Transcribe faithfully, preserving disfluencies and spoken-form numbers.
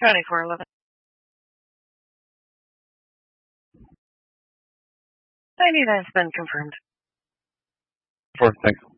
twenty-four eleven. ninety-nine has been confirmed. Four, thanks.